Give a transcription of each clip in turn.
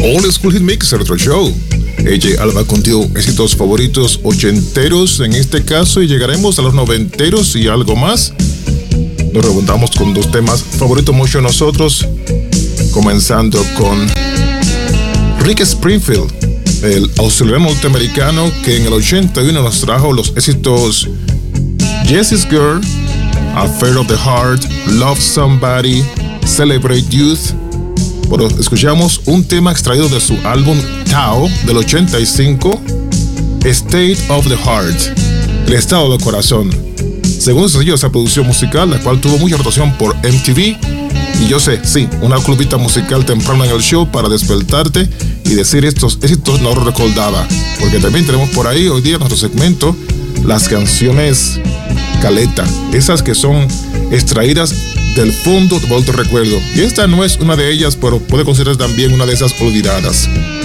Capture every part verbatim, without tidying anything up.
Old School Hit Mix, el Retro Show. A J Alba contigo, éxitos favoritos ochenteros en este caso, y llegaremos a los noventeros y algo más. Nos remontamos con dos temas favoritos mucho de nosotros, comenzando con Rick Springfield, el australiano norteamericano que en el ochenta y uno nos trajo los éxitos Jesse's Girl, Affair of the Heart, Love Somebody, Celebrate Youth. Bueno, escuchamos un tema extraído de su álbum Tao del ochenta y cinco, State of the Heart, el estado del corazón. Según sencillo, esa producción musical, la cual tuvo mucha rotación por M T V. Y yo sé, sí, una clubita musical temprano en el show para despertarte y decir estos éxitos no los recordaba. Porque también tenemos por ahí hoy día en nuestro segmento las canciones caleta, esas que son extraídas del fondo del recuerdo. Y esta no es una de ellas, pero puede considerarse también una de esas olvidadas.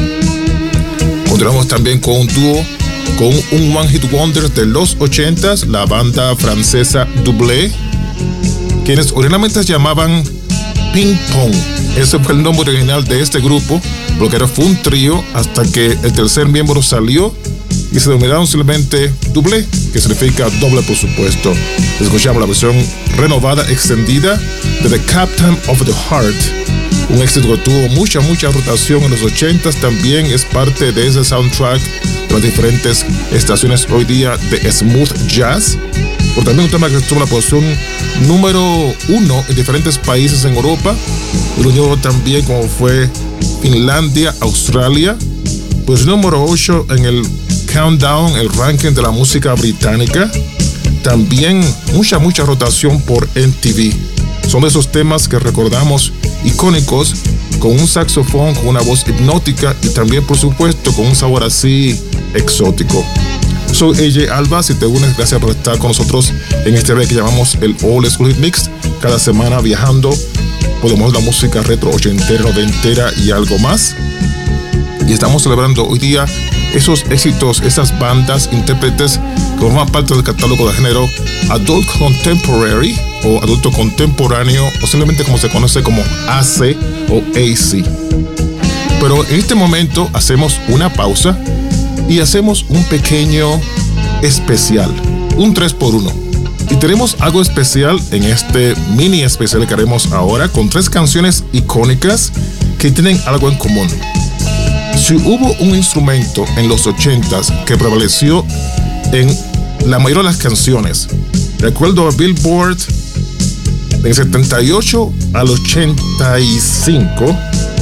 Continuamos también con un dúo, con un One Hit Wonder de los ochentas, la banda francesa Double, quienes originalmente se llamaban Ping Pong. Ese fue el nombre original de este grupo, porque era, fue un trío hasta que el tercer miembro salió y se denominaron simplemente Double, que significa doble, por supuesto. Escuchamos la versión renovada, extendida de The Captain of the Heart, un éxito que tuvo mucha, mucha rotación en los ochentas. También es parte de ese soundtrack de las diferentes estaciones hoy día de smooth jazz. Pero también un tema que tuvo la posición número uno en diferentes países en Europa. Y lo llevó también como fue Finlandia, Australia. Pues número ocho en el Countdown, el ranking de la música británica. También mucha, mucha rotación por M T V. Son de esos temas que recordamos icónicos, con un saxofón, con una voz hipnótica y también, por supuesto, con un sabor así exótico. Soy A J Alba, si te unes, gracias por estar con nosotros en este break que llamamos el Old School Hit Mix. Cada semana viajando, podemos la música retro, ochentera, noventera y algo más. Y estamos celebrando hoy día esos éxitos, esas bandas, intérpretes que forman parte del catálogo de género Adult Contemporary o adulto contemporáneo, o simplemente como se conoce como A C o A C. Pero en este momento hacemos una pausa y hacemos un pequeño especial, un tres por uno. Y tenemos algo especial en este mini especial que haremos ahora, con tres canciones icónicas que tienen algo en común. Si hubo un instrumento en los ochentas que prevaleció en la mayoría de las canciones, de acuerdo a Billboard, del setenta y ocho al ochenta y cinco,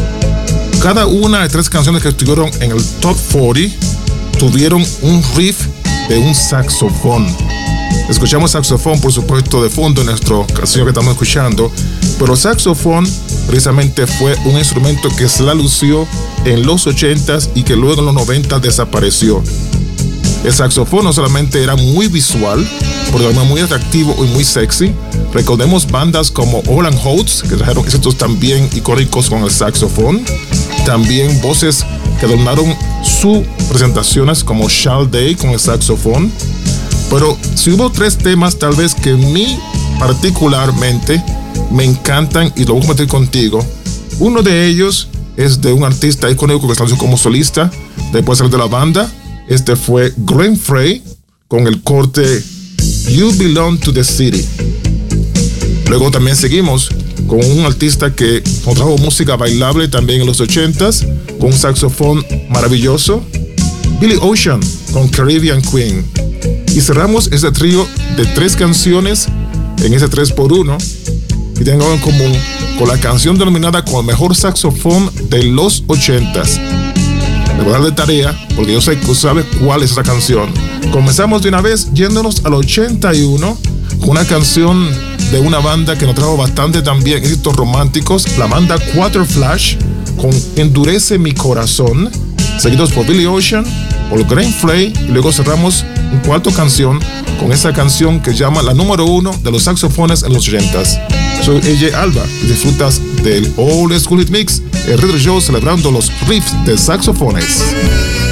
cada una de tres canciones que estuvieron en el Top cuarenta tuvieron un riff de un saxofón. Escuchamos saxofón, por supuesto, de fondo en nuestra canción que estamos escuchando, pero saxofón precisamente fue un instrumento que se la lució en los ochentas y que luego en los noventas desapareció. El saxofón no solamente era muy visual, pero también muy atractivo y muy sexy. Recordemos bandas como Hall and Oates, que trajeron éxitos también icónicos con el saxofón. También voces que adornaron sus presentaciones como Shall Day con el saxofón. Pero si hubo tres temas tal vez que a mí particularmente me encantan y lo voy a compartir contigo. Uno de ellos es de un artista icónico que estableció como solista después de salir de la banda. Este fue Glenn Frey con el corte You Belong to the City. Luego también seguimos con un artista que trajo música bailable también en los ochentas, con un saxofón maravilloso, Billy Ocean con Caribbean Queen. Y cerramos este trío de tres canciones en ese tres por uno y tienen algo en común con la canción denominada como el mejor saxofón de los ochentas. Le voy a dar de tarea porque yo sé que tú sabes cuál es esa canción. Comenzamos de una vez yéndonos al ochenta y uno con una canción de una banda que nos trajo bastante también éxitos románticos, la banda Quarterflash con Endurece mi corazón, seguidos por Billy Ocean, por Glenn Frey, y luego cerramos un cuarto canción con esa canción que llama la número uno de los saxofones en los ochentas. Soy A J Alba y disfrutas del Old School Hit Mix, el Retro Show celebrando los riffs de saxofones.